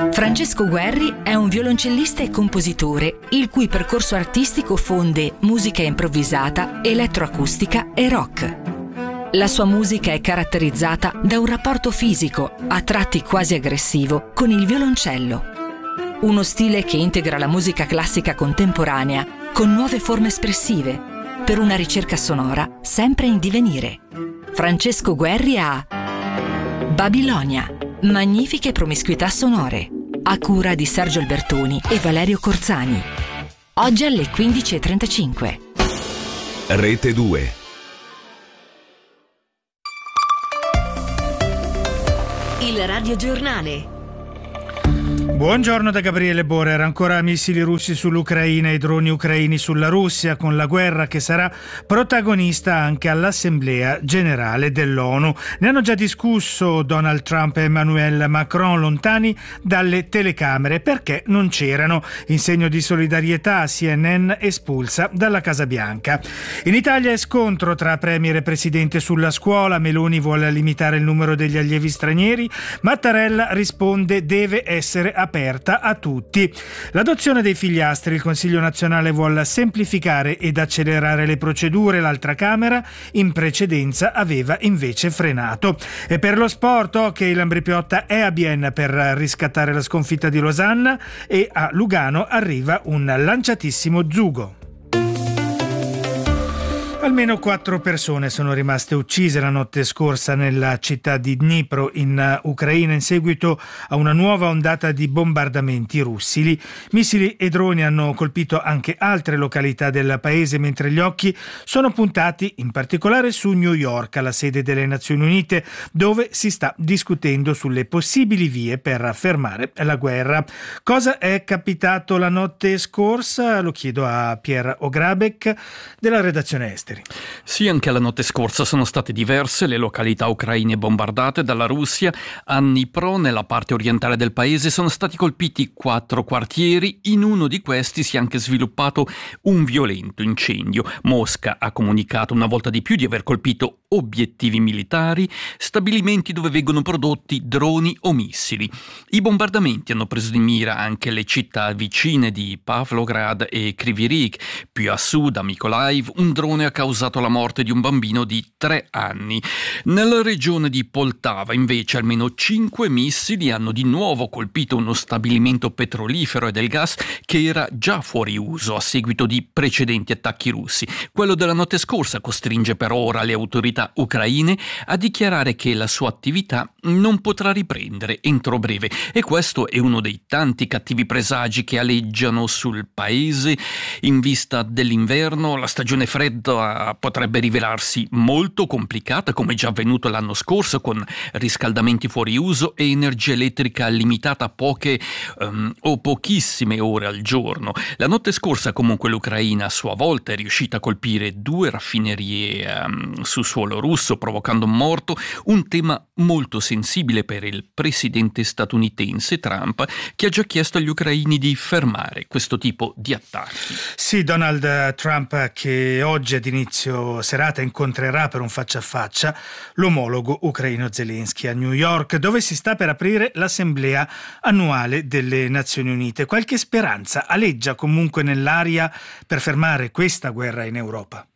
Francesco Guerri è un violoncellista e compositore, il cui percorso artistico fonde musica improvvisata, elettroacustica e rock. La sua musica è caratterizzata da un rapporto fisico, a tratti quasi aggressivo, con il violoncello. Uno stile che integra la musica classica contemporanea con nuove forme espressive, per una ricerca sonora sempre in divenire. Francesco Guerri ha Babilonia, magnifiche promiscuità sonore, a cura di Sergio Albertoni e Valerio Corzani. Oggi alle 15:35. Rete 2. Il radiogiornale. Buongiorno da Gabriele Borer. Ancora missili russi sull'Ucraina e droni ucraini sulla Russia, con la guerra che sarà protagonista anche all'Assemblea Generale dell'ONU. Ne hanno già discusso Donald Trump e Emmanuel Macron, lontani dalle telecamere perché non c'erano. In segno di solidarietà, CNN espulsa dalla Casa Bianca. In Italia è scontro tra premier e presidente sulla scuola. Meloni vuole limitare il numero degli allievi stranieri. Mattarella risponde: deve essere aperta a tutti. L'adozione dei figliastri, il Consiglio nazionale vuole semplificare ed accelerare le procedure. L'altra Camera in precedenza aveva invece frenato. E per lo sport, hockey, l'Ambrì-Piotta è a Bienne per riscattare la sconfitta di Losanna e a Lugano arriva un lanciatissimo Zugo. Almeno 4 persone sono rimaste uccise la notte scorsa nella città di Dnipro in Ucraina in seguito a una nuova ondata di bombardamenti russi. Missili e droni hanno colpito anche altre località del paese, mentre gli occhi sono puntati in particolare su New York, la sede delle Nazioni Unite, dove si sta discutendo sulle possibili vie per fermare la guerra. Cosa è capitato la notte scorsa? Lo chiedo a Pierre Ograbek della redazione esteri. Sì, anche la notte scorsa sono state diverse le località ucraine bombardate dalla Russia. A Dnipro, nella parte orientale del paese, sono stati colpiti 4 quartieri. In uno di questi si è anche sviluppato un violento incendio. Mosca ha comunicato una volta di più di aver colpito obiettivi militari, stabilimenti dove vengono prodotti droni o missili. I bombardamenti hanno preso di mira anche le città vicine di Pavlograd e Kryvyi Rih. Più a sud, a Mykolaiv, un drone ha causato la morte di un bambino di 3 anni. Nella regione di Poltava, invece, almeno 5 missili hanno di nuovo colpito uno stabilimento petrolifero e del gas che era già fuori uso a seguito di precedenti attacchi russi. Quello della notte scorsa costringe per ora le autorità ucraine a dichiarare che la sua attività non potrà riprendere entro breve, e questo è uno dei tanti cattivi presagi che aleggiano sul paese. In vista dell'inverno, la stagione fredda potrebbe rivelarsi molto complicata, come già avvenuto l'anno scorso, con riscaldamenti fuori uso e energia elettrica limitata a poche o pochissime ore al giorno. La notte scorsa comunque l'Ucraina a sua volta è riuscita a colpire 2 raffinerie su suolo russo, provocando un morto, un tema molto sensibile per il presidente statunitense Trump, che ha già chiesto agli ucraini di fermare questo tipo di attacchi. Sì, Donald Trump, che oggi ad inizio serata incontrerà per un faccia a faccia l'omologo ucraino Zelensky a New York, dove si sta per aprire l'assemblea annuale delle Nazioni Unite. Qualche speranza aleggia comunque nell'aria per fermare questa guerra in Europa?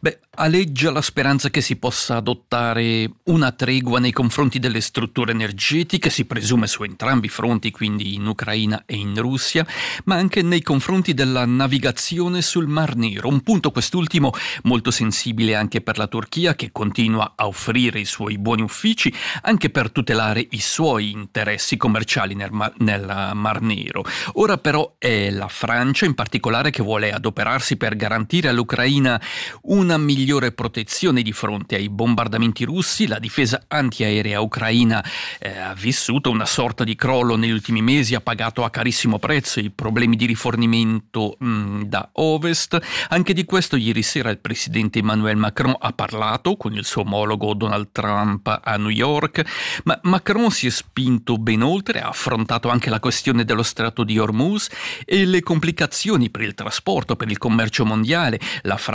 Aleggia la speranza che si possa adottare una tregua nei confronti delle strutture energetiche, si presume su entrambi i fronti, quindi in Ucraina e in Russia, ma anche nei confronti della navigazione sul Mar Nero, un punto quest'ultimo molto sensibile anche per la Turchia, che continua a offrire i suoi buoni uffici anche per tutelare i suoi interessi commerciali nel Mar Nero. Ora però è la Francia in particolare che vuole adoperarsi per garantire all'Ucraina una migliore protezione di fronte ai bombardamenti russi. La difesa antiaerea ucraina ha vissuto una sorta di crollo negli ultimi mesi, ha pagato a carissimo prezzo i problemi di rifornimento da ovest. Anche di questo ieri sera il presidente Emmanuel Macron ha parlato con il suo omologo Donald Trump a New York, ma Macron si è spinto ben oltre, ha affrontato anche la questione dello Strato di Hormuz e le complicazioni per il trasporto, per il commercio mondiale. La Francia ha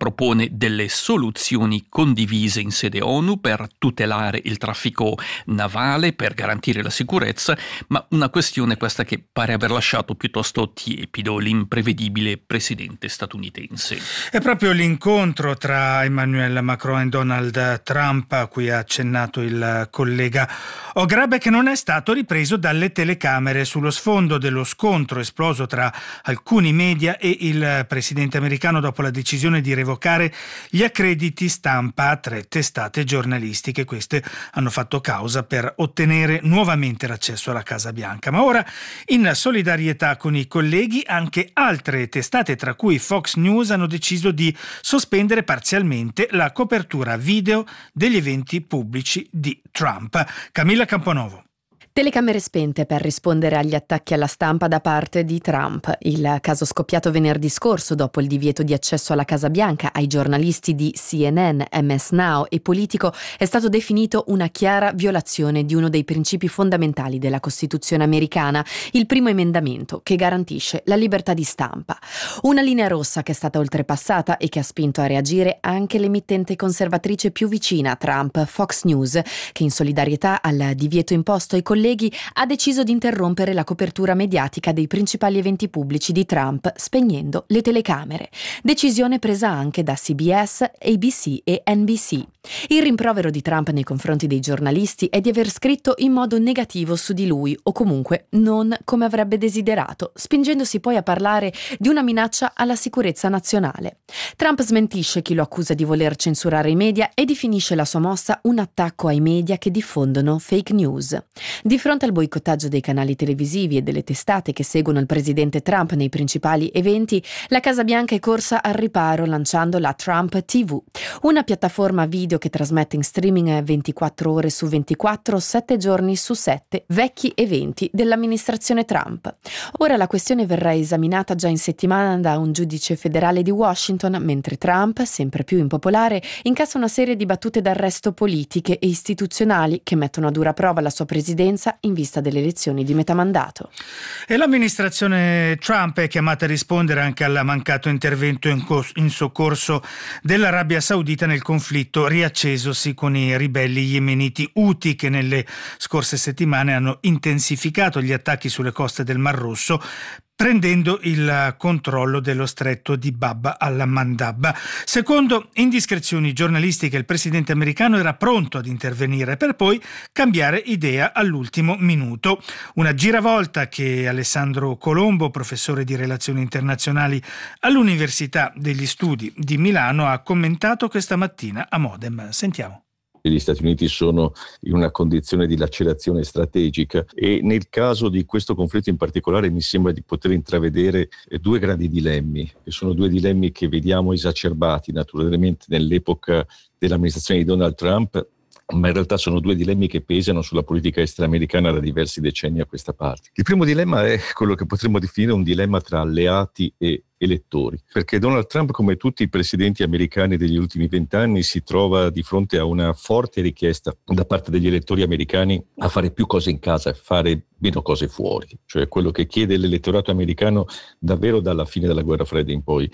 propone delle soluzioni condivise in sede ONU per tutelare il traffico navale, per garantire la sicurezza, ma una questione questa che pare aver lasciato piuttosto tiepido l'imprevedibile presidente statunitense. È proprio l'incontro tra Emmanuel Macron e Donald Trump, a cui ha accennato il collega Ograbe, che non è stato ripreso dalle telecamere. Sullo sfondo dello scontro esploso tra alcuni media e il presidente americano dopo la decisione di revocare gli accrediti stampa a 3 testate giornalistiche. Queste hanno fatto causa per ottenere nuovamente l'accesso alla Casa Bianca. Ma ora, in solidarietà con i colleghi, anche altre testate, tra cui Fox News, hanno deciso di sospendere parzialmente la copertura video degli eventi pubblici di Trump. Camilla Camponovo. Telecamere spente per rispondere agli attacchi alla stampa da parte di Trump. Il caso scoppiato venerdì scorso dopo il divieto di accesso alla Casa Bianca ai giornalisti di CNN, MS Now e Politico è stato definito una chiara violazione di uno dei principi fondamentali della Costituzione americana, il primo emendamento che garantisce la libertà di stampa. Una linea rossa che è stata oltrepassata e che ha spinto a reagire anche l'emittente conservatrice più vicina a Trump, Fox News, che in solidarietà al divieto imposto ai colleghi ha deciso di interrompere la copertura mediatica dei principali eventi pubblici di Trump, spegnendo le telecamere. Decisione presa anche da CBS, ABC e NBC. Il rimprovero di Trump nei confronti dei giornalisti è di aver scritto in modo negativo su di lui, o comunque non come avrebbe desiderato, spingendosi poi a parlare di una minaccia alla sicurezza nazionale. Trump smentisce chi lo accusa di voler censurare i media e definisce la sua mossa un attacco ai media che diffondono fake news. Di fronte al boicottaggio dei canali televisivi e delle testate che seguono il presidente Trump nei principali eventi, la Casa Bianca è corsa al riparo lanciando la Trump TV, una piattaforma video che trasmette in streaming 24 ore su 24, 7 giorni su 7, vecchi eventi dell'amministrazione Trump. Ora la questione verrà esaminata già in settimana da un giudice federale di Washington, mentre Trump, sempre più impopolare, incassa una serie di battute d'arresto politiche e istituzionali che mettono a dura prova la sua presidenza in vista delle elezioni di metà mandato. E l'amministrazione Trump è chiamata a rispondere anche al mancato intervento in soccorso dell'Arabia Saudita nel conflitto riaccesosi con i ribelli yemeniti Houthi, che nelle scorse settimane hanno intensificato gli attacchi sulle coste del Mar Rosso, prendendo il controllo dello stretto di Bab al-Mandab. Secondo indiscrezioni giornalistiche, il presidente americano era pronto ad intervenire per poi cambiare idea all'ultimo minuto. Una giravolta che Alessandro Colombo, professore di relazioni internazionali all'Università degli Studi di Milano, ha commentato questa mattina a Modem. Sentiamo. Gli Stati Uniti sono in una condizione di lacerazione strategica e nel caso di questo conflitto in particolare mi sembra di poter intravedere 2 grandi dilemmi, che sono 2 dilemmi che vediamo esacerbati naturalmente nell'epoca dell'amministrazione di Donald Trump, ma in realtà sono 2 dilemmi che pesano sulla politica estera americana da diversi decenni a questa parte. Il primo dilemma è quello che potremmo definire un dilemma tra alleati e elettori, perché Donald Trump, come tutti i presidenti americani degli ultimi 20 anni, si trova di fronte a una forte richiesta da parte degli elettori americani a fare più cose in casa e fare meno cose fuori, cioè quello che chiede l'elettorato americano davvero dalla fine della guerra fredda in poi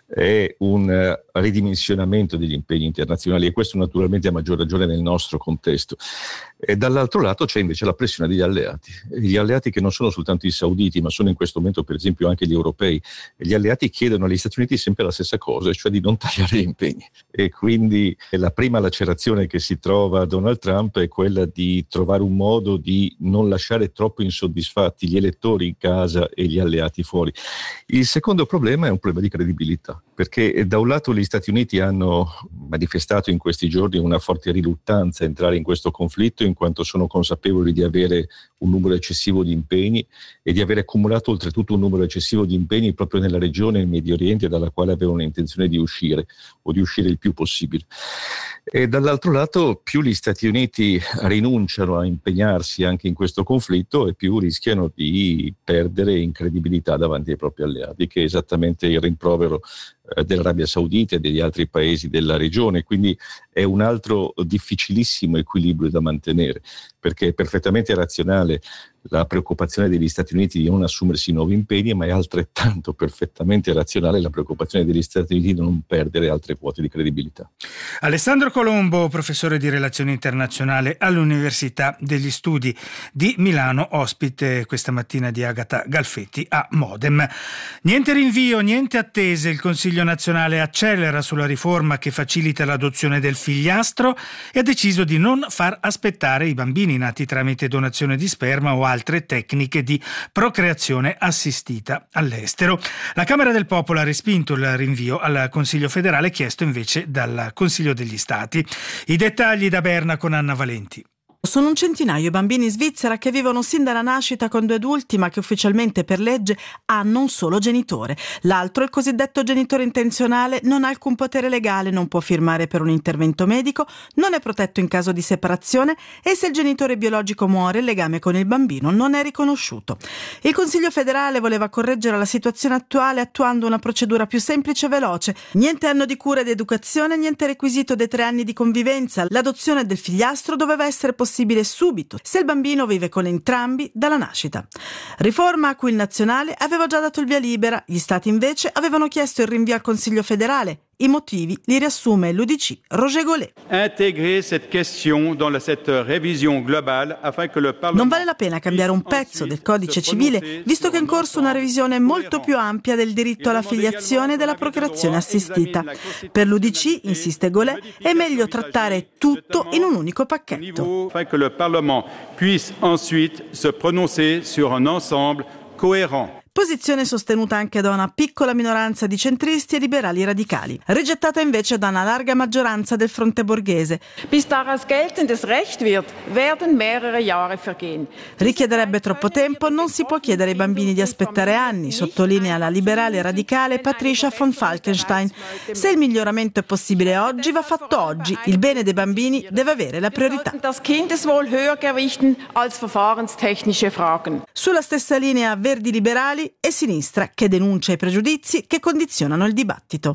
è un ridimensionamento degli impegni internazionali, e questo naturalmente a maggior ragione nel nostro contesto. E dall'altro lato c'è invece la pressione degli alleati che non sono soltanto i sauditi, ma sono in questo momento per esempio anche gli europei. Gli alleati chiedono agli Stati Uniti sempre la stessa cosa, cioè di non tagliare gli impegni, e quindi la prima lacerazione che si trova Donald Trump è quella di trovare un modo di non lasciare troppo insoddisfatti gli elettori in casa e gli alleati fuori. Il secondo problema è un problema di credibilità, perché da un lato gli Stati Uniti hanno manifestato in questi giorni una forte riluttanza a entrare in questo conflitto, in quanto sono consapevoli di avere un numero eccessivo di impegni e di aver accumulato oltretutto un numero eccessivo di impegni proprio nella regione, il Medio Oriente, dalla quale avevano intenzione di uscire o di uscire il più possibile. E dall'altro lato, più gli Stati Uniti rinunciano a impegnarsi anche in questo conflitto e più rischiano di perdere in credibilità davanti ai propri alleati, che è esattamente il rimprovero dell'Arabia Saudita e degli altri paesi della regione, quindi è un altro difficilissimo equilibrio da mantenere, perché è perfettamente razionale la preoccupazione degli Stati Uniti di non assumersi nuovi impegni, ma è altrettanto perfettamente razionale la preoccupazione degli Stati Uniti di non perdere altre quote di credibilità. Alessandro Colombo, professore di relazioni internazionali all'Università degli Studi di Milano, ospite questa mattina di Agata Galfetti a Modem. Niente rinvio, niente attese, il Consiglio nazionale accelera sulla riforma che facilita l'adozione del figliastro e ha deciso di non far aspettare i bambini nati tramite donazione di sperma o altre tecniche di procreazione assistita all'estero. La Camera del Popolo ha respinto il rinvio al Consiglio federale chiesto invece dal Consiglio degli Stati. I dettagli da Berna con Anna Valenti. Sono un centinaio i bambini in Svizzera che vivono sin dalla nascita con 2 adulti ma che ufficialmente per legge hanno un solo genitore. L'altro, il cosiddetto genitore intenzionale, non ha alcun potere legale, non può firmare per un intervento medico, non è protetto in caso di separazione e se il genitore biologico muore il legame con il bambino non è riconosciuto. Il Consiglio federale voleva correggere la situazione attuale attuando una procedura più semplice e veloce. Niente anno di cura ed educazione, niente requisito dei 3 anni di convivenza. L'adozione del figliastro doveva essere possibile subito se il bambino vive con entrambi dalla nascita. Riforma a cui il nazionale aveva già dato il via libera, gli stati invece avevano chiesto il rinvio al Consiglio federale. I motivi li riassume l'UDC Roger Gollet. Non vale la pena cambiare un pezzo del codice civile, visto che è in corso una revisione molto più ampia del diritto alla filiazione e della procreazione assistita. Per l'UDC, insiste Gollet, è meglio trattare tutto in un unico pacchetto. Afin que le Parlement puisse ensuite se prononcer sur un ensemble cohérent. Posizione sostenuta anche da una piccola minoranza di centristi e liberali radicali, rigettata invece da una larga maggioranza del fronte borghese. Bis daraus geltendes Recht wird, werden mehrere Jahre vergehen. Richiederebbe troppo tempo, non si può chiedere ai bambini di aspettare anni, sottolinea la liberale radicale Patricia von Falkenstein. Se il miglioramento è possibile oggi, va fatto oggi. Il bene dei bambini deve avere la priorità. Das Kindeswohl höher gewichten als verfahrenstechnische Fragen. Sulla stessa linea Verdi liberali e sinistra che denuncia i pregiudizi che condizionano il dibattito.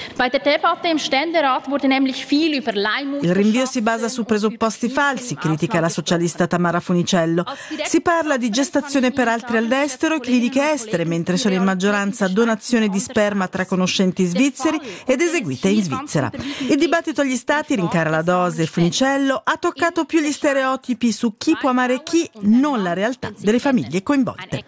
Il rinvio si basa su presupposti falsi, critica la socialista Tamara Funicello. Si parla di gestazione per altri all'estero e cliniche estere, mentre sono in maggioranza donazioni di sperma tra conoscenti svizzeri ed eseguite in Svizzera. Il dibattito agli stati, rincara la Dose e Funicello, ha toccato più gli stereotipi su chi può amare chi, non la realtà delle famiglie coinvolte.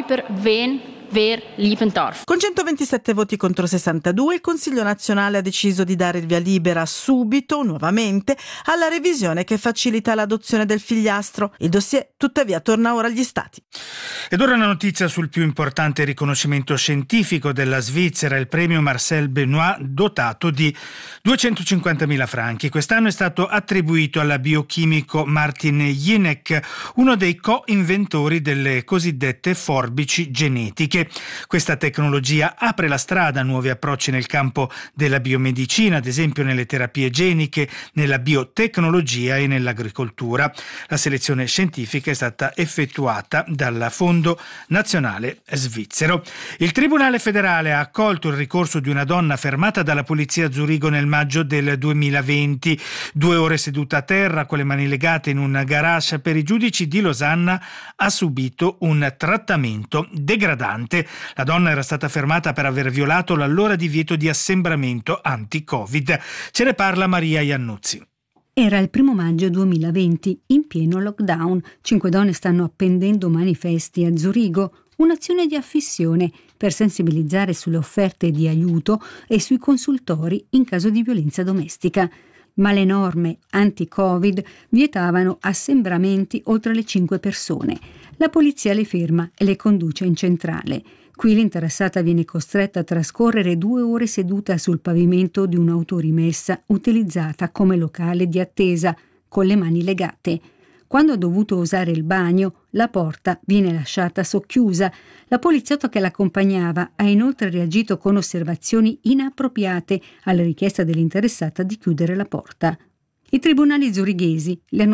Con 127 voti contro 62 il Consiglio nazionale ha deciso di dare il via libera subito, nuovamente, alla revisione che facilita l'adozione del figliastro. Il dossier tuttavia torna ora agli Stati. Ed ora una notizia sul più importante riconoscimento scientifico della Svizzera, il premio Marcel Benoit, dotato di 250.000 franchi. Quest'anno è stato attribuito al biochimico Martin Jinek, uno dei co-inventori delle cosiddette forbici genetiche. Questa tecnologia apre la strada a nuovi approcci nel campo della biomedicina, ad esempio nelle terapie geniche, nella biotecnologia e nell'agricoltura. La selezione scientifica è stata effettuata dal Fondo Nazionale Svizzero. Il Tribunale federale ha accolto il ricorso di una donna fermata dalla polizia a Zurigo nel maggio del 2020. 2 ore seduta a terra con le mani legate in un garage, per i giudici di Losanna ha subito un trattamento degradante. La donna era stata fermata per aver violato l'allora divieto di assembramento anti-Covid. Ce ne parla Maria Iannuzzi. Era il 1 maggio 2020, in pieno lockdown. 5 donne stanno appendendo manifesti a Zurigo, un'azione di affissione per sensibilizzare sulle offerte di aiuto e sui consultori in caso di violenza domestica. Ma le norme anti-Covid vietavano assembramenti oltre le 5 persone. La polizia le ferma e le conduce in centrale. Qui l'interessata viene costretta a trascorrere 2 ore seduta sul pavimento di un'autorimessa utilizzata come locale di attesa, con le mani legate. Quando ha dovuto usare il bagno, la porta viene lasciata socchiusa. La poliziotto che l'accompagnava ha inoltre reagito con osservazioni inappropriate alla richiesta dell'interessata di chiudere la porta. I tribunali zurighesi le hanno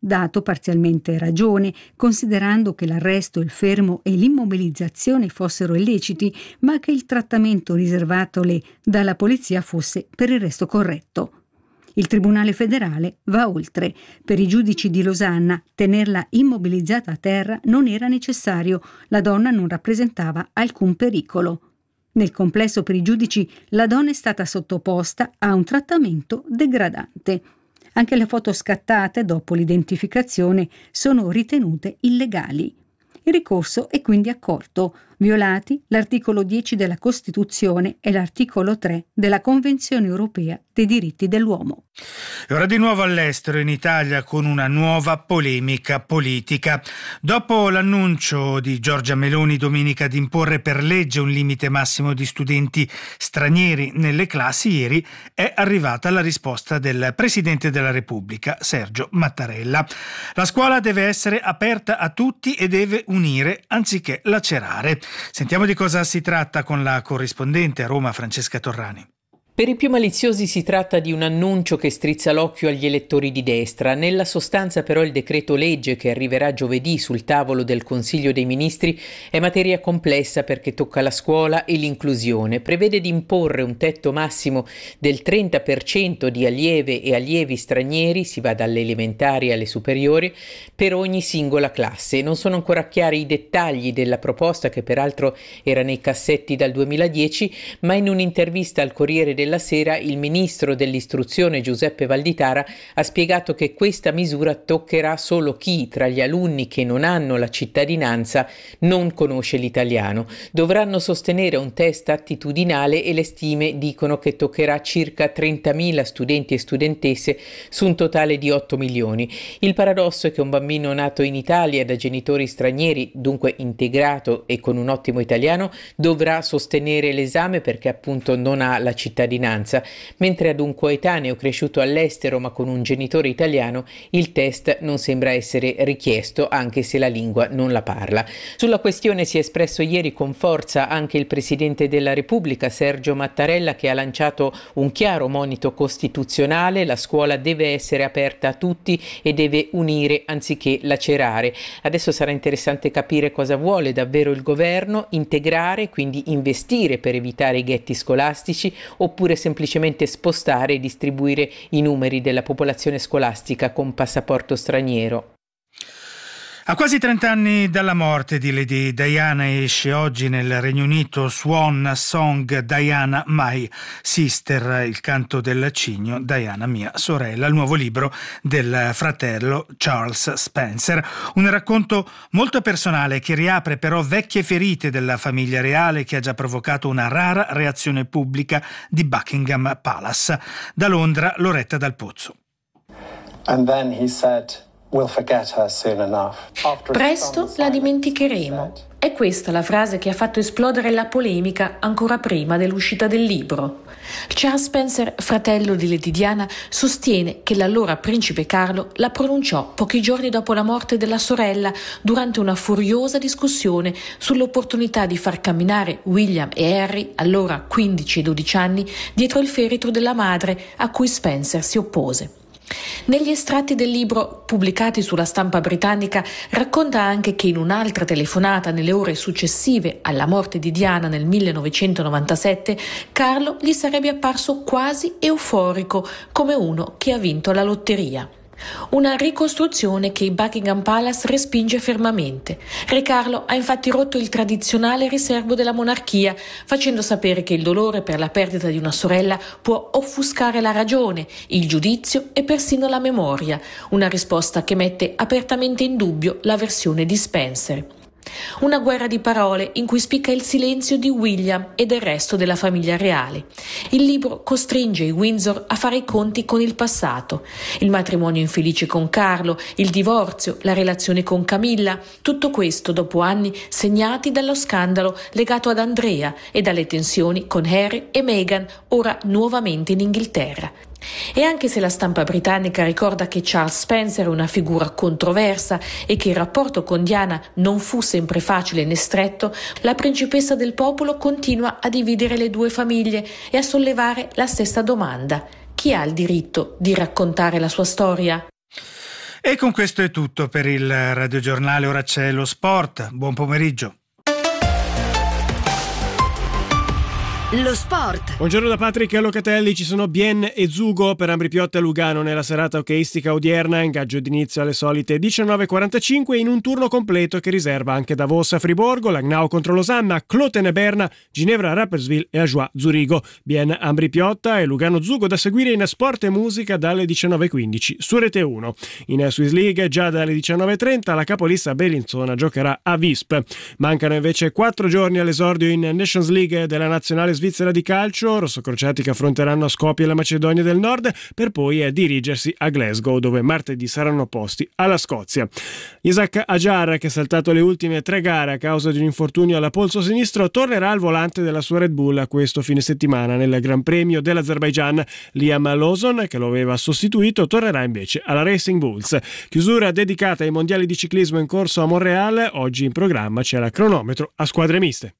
dato parzialmente ragione, considerando che l'arresto, il fermo e l'immobilizzazione fossero illeciti, ma che il trattamento riservatole dalla polizia fosse per il resto corretto. Il Tribunale federale va oltre. Per i giudici di Losanna, tenerla immobilizzata a terra non era necessario, la donna non rappresentava alcun pericolo. Nel complesso, per i giudici, la donna è stata sottoposta a un trattamento degradante. Anche le foto scattate dopo l'identificazione sono ritenute illegali. Il ricorso è quindi accolto, violati l'articolo 10 della Costituzione e l'articolo 3 della Convenzione europea dei diritti dell'uomo. E ora di nuovo all'estero, in Italia, con una nuova polemica politica. Dopo l'annuncio di Giorgia Meloni domenica di imporre per legge un limite massimo di studenti stranieri nelle classi, ieri è arrivata la risposta del Presidente della Repubblica, Sergio Mattarella. La scuola deve essere aperta a tutti e deve unire anziché lacerare. Sentiamo di cosa si tratta con la corrispondente a Roma, Francesca Torrani. Per i più maliziosi si tratta di un annuncio che strizza l'occhio agli elettori di destra. Nella sostanza però il decreto legge che arriverà giovedì sul tavolo del Consiglio dei Ministri è materia complessa perché tocca la scuola e l'inclusione. Prevede di imporre un tetto massimo del 30% di allieve e allievi stranieri, si va dalle elementari alle superiori, per ogni singola classe. Non sono ancora chiari i dettagli della proposta, che peraltro era nei cassetti dal 2010, ma in un'intervista al Corriere della Sera il ministro dell'istruzione Giuseppe Valditara ha spiegato che questa misura toccherà solo chi tra gli alunni che non hanno la cittadinanza non conosce l'italiano. Dovranno sostenere un test attitudinale e le stime dicono che toccherà circa 30.000 studenti e studentesse su un totale di 8 milioni. Il paradosso è che un bambino nato in Italia da genitori stranieri, dunque integrato e con un ottimo italiano, dovrà sostenere l'esame perché appunto non ha la cittadinanza, mentre ad un coetaneo cresciuto all'estero ma con un genitore italiano il test non sembra essere richiesto anche se la lingua non la parla. Sulla questione si è espresso ieri con forza anche il Presidente della Repubblica Sergio Mattarella, che ha lanciato un chiaro monito costituzionale: la scuola deve essere aperta a tutti e deve unire anziché lacerare. Adesso sarà interessante capire cosa vuole davvero il governo: integrare, quindi investire per evitare i ghetti scolastici, oppure semplicemente spostare e distribuire i numeri della popolazione scolastica con passaporto straniero. A quasi 30 anni dalla morte di Lady Diana esce oggi nel Regno Unito Swan Song Diana My Sister, il canto del cigno Diana mia sorella, il nuovo libro del fratello Charles Spencer. Un racconto molto personale che riapre però vecchie ferite della famiglia reale, che ha già provocato una rara reazione pubblica di Buckingham Palace. Da Londra, Loretta Dal Pozzo. And then he said, "We'll forget her soon enough." Presto la dimenticheremo. È questa la frase che ha fatto esplodere la polemica ancora prima dell'uscita del libro. Charles Spencer, fratello di Lady Diana, sostiene che l'allora principe Carlo la pronunciò pochi giorni dopo la morte della sorella durante una furiosa discussione sull'opportunità di far camminare William e Harry, allora 15 e 12 anni, dietro il feretro della madre, a cui Spencer si oppose. Negli estratti del libro pubblicati sulla stampa britannica racconta anche che in un'altra telefonata nelle ore successive alla morte di Diana nel 1997 Carlo gli sarebbe apparso quasi euforico, come uno che ha vinto la lotteria. Una ricostruzione che Buckingham Palace respinge fermamente. Re Carlo ha infatti rotto il tradizionale riservo della monarchia, facendo sapere che il dolore per la perdita di una sorella può offuscare la ragione, il giudizio e persino la memoria, una risposta che mette apertamente in dubbio la versione di Spencer. Una guerra di parole in cui spicca il silenzio di William e del resto della famiglia reale. Il libro costringe i Windsor a fare i conti con il passato, il matrimonio infelice con Carlo, il divorzio, la relazione con Camilla, tutto questo dopo anni segnati dallo scandalo legato ad Andrea e dalle tensioni con Harry e Meghan, ora nuovamente in Inghilterra. E anche se la stampa britannica ricorda che Charles Spencer è una figura controversa e che il rapporto con Diana non fu sempre facile né stretto, la principessa del popolo continua a dividere le due famiglie e a sollevare la stessa domanda: chi ha il diritto di raccontare la sua storia? E con questo è tutto per il radiogiornale. Ora c'è lo sport. Buon pomeriggio. Lo sport. Buongiorno da Patrick Locatelli. Ci sono Bien e Zugo per Ambri Piotta Lugano nella serata hockeyistica odierna, ingaggio d'inizio alle solite 19:45 in un turno completo che riserva anche Davos a Friburgo, Langnau contro Losanna, Kloten e Berna, Ginevra Rapperswil e Ajoie Zurigo. Bien Ambri Piotta e Lugano Zugo da seguire in Sport e Musica dalle 19:15 su Rete 1. In Swiss League già dalle 19:30 la capolista Bellinzona giocherà a Visp. Mancano invece 4 giorni all'esordio in Nations League della nazionale svizzera di calcio, rossocrociati che affronteranno Skopje e la Macedonia del Nord per poi dirigersi a Glasgow, dove martedì saranno opposti alla Scozia. Isaac Ajar, che ha saltato le ultime 3 gare a causa di un infortunio alla polso sinistro, tornerà al volante della sua Red Bull questo fine settimana nel Gran Premio dell'Azerbaigian. Liam Lawson, che lo aveva sostituito, tornerà invece alla Racing Bulls. Chiusura dedicata ai mondiali di ciclismo in corso a Montréal. Oggi in programma c'è la cronometro a squadre miste.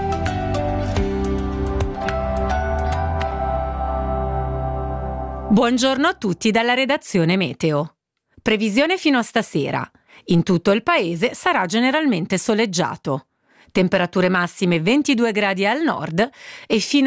Buongiorno a tutti dalla redazione Meteo. Previsione fino a stasera. In tutto il paese sarà generalmente soleggiato. Temperature massime 22 gradi al nord e fino